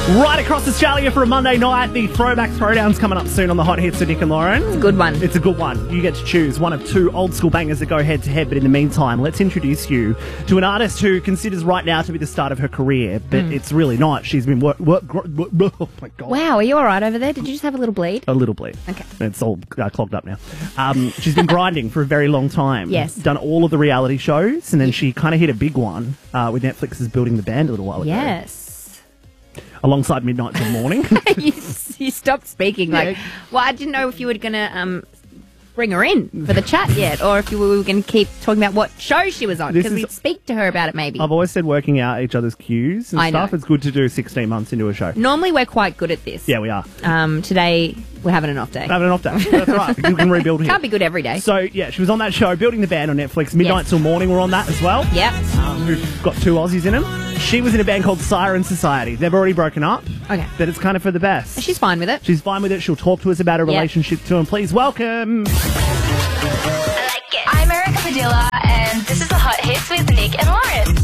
Right across Australia for a Monday night. The Throwback Throwdown's coming up soon on the Hot Hits with Nick and Lauren. It's a good one. It's a good one. You get to choose one of two old school bangers that go head to head. But in the meantime, let's introduce you to an artist who considers right now to be the start of her career, but it's really not. She's been oh my God. Wow, are you all right over there? Did you just have a little bleed? A little bleed. Okay. It's all clogged up now. She's been grinding for a very long time. Yes. Done all of the reality shows, and then she kind of hit a big one with Netflix's Building the Band a little while ago. Yes. Alongside Midnight Till Morning. you stopped speaking. Like, well, I didn't know if you were going to bring her in for the chat yet, or if you were going to keep talking about what show she was on, because we'd speak to her about it maybe. I've always said working out each other's cues and stuff. It's good to do 16 months into a show. Normally we're quite good at this. Yeah, we are. Today we're having an off day. Having an off day. That's right. You can rebuild here. Can't be good every day. So, yeah, she was on that show, Building the Band on Netflix. Midnight Till Morning were on that as well. Yep. We've got two Aussies in them. She was in a band called Siren Society. They've already broken up. Okay. But it's kind of for the best. She's fine with it. She's fine with it. She'll talk to us about her relationship too. And please welcome... I like it. I'm Erica Padilla, and this is the Hot Hits with Nick and Lauren.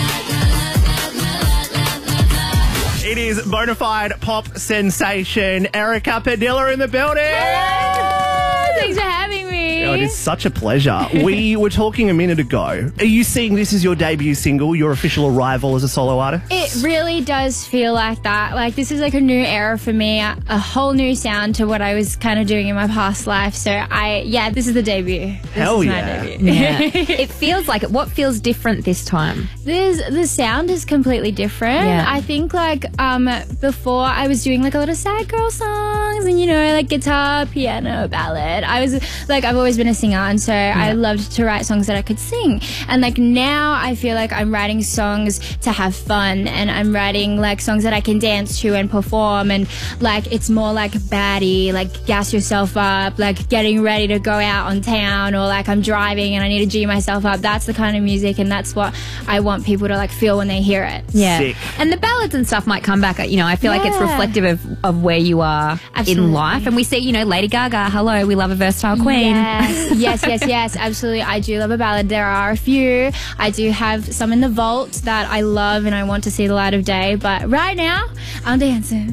It is bona fide pop sensation Erica Padilla in the building. Thanks for having me. Oh, it is such a pleasure. We were talking a minute ago. Are you seeing this as your debut single, your official arrival as a solo artist? It really does feel like that. Like, this is like a new era for me, a whole new sound to what I was kind of doing in my past life. So, this is the debut. Hell this is yeah. my debut. Yeah. It feels like it. What feels different this time? The sound is completely different. Yeah. I think before I was doing like a lot of sad girl songs and like guitar, piano, ballad. I've always been a singer, and so I loved to write songs that I could sing. And like now I feel like I'm writing songs to have fun, and I'm writing like songs that I can dance to and perform, and like it's more like baddie, like gas yourself up, like getting ready to go out on town, or like I'm driving and I need to G myself up. That's the kind of music, and that's what I want people to like feel when they hear it. Yeah. Sick. And the ballads and stuff might come back. I feel like it's reflective of where you are in life. And we see, Lady Gaga, hello, we love a versatile queen. Yes, absolutely. I do love a ballad. There are a few. I do have some in the vault that I love and I want to see the light of day. But right now, I'm dancing.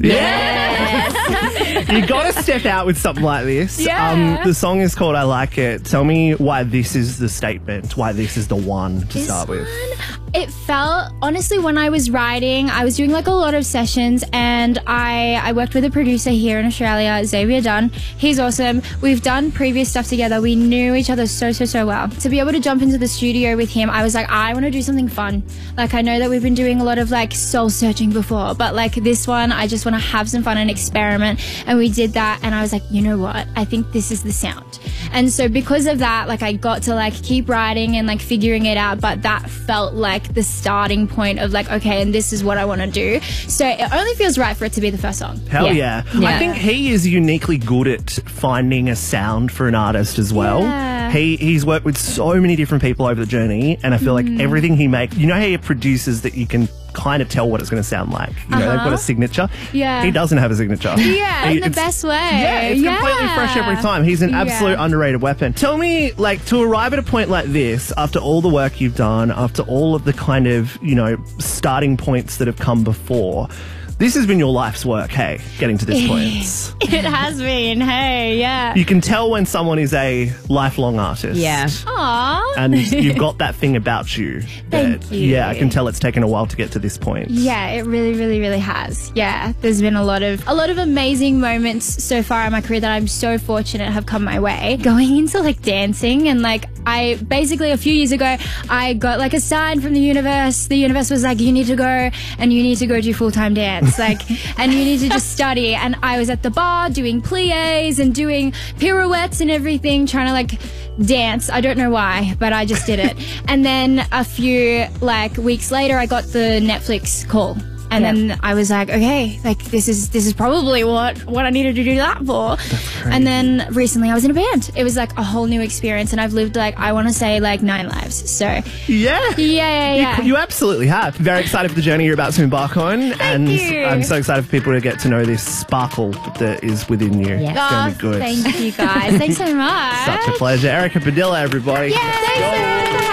Yes! You got to step out with something like this. Yeah. The song is called I Like It. Tell me why this is the statement, why this is the one to start with. It felt, honestly, when I was writing, I was doing like a lot of sessions, and I worked with a producer here in Australia, Xavier Dunn. He's awesome. We've done previous stuff together. We knew each other so well. To be able to jump into the studio with him, I was like, I want to do something fun. Like, I know that we've been doing a lot of like soul searching before, but like this one, I just want to have some fun and experiment. And we did that, and I was like, you know what? I think this is the sound. And so because of that, like I got to like keep writing and like figuring it out, but that felt like the starting point of like, okay, and this is what I want to do. So it only feels right for it to be the first song. Hell yeah. I think he is uniquely good at finding a sound for an artist as well. Yeah. He's worked with so many different people over the journey, and I feel like everything he makes, how he produces that you can kind of tell what it's going to sound like. They've got a signature. Yeah. He doesn't have a signature. Yeah, in the best way. Yeah, it's completely fresh every time. He's an absolute underrated weapon. Tell me, like, to arrive at a point like this, after all the work you've done, after all of the kind of, starting points that have come before, this has been your life's work, hey, getting to this point. It has been, hey, yeah. You can tell when someone is a lifelong artist. Yeah. Aww. And you've got that thing about you. Thank you. Yeah, I can tell it's taken a while to get to this point. Yeah, it really has. Yeah, there's been a lot of amazing moments so far in my career that I'm so fortunate have come my way. Going into like dancing, and like I basically a few years ago I got like a sign from the universe. The universe was like, you need to go do full-time dance. And you need to just study. And I was at the bar doing plies and doing pirouettes and everything, trying to like dance. I don't know why, but I just did it. And then a few like weeks later, I got the Netflix call. And then I was like, okay, like this is probably what I needed to do that for. And then recently I was in a band. It was like a whole new experience, and I've lived like, I want to say like 9 lives. So yeah. You absolutely have. Very excited for the journey you're about to embark on. Thank you. I'm so excited for people to get to know this sparkle that is within you. Yeah. It's going to be good. Thank you guys. Thanks so much. Such a pleasure. Erica Padilla, everybody. Thanks so much.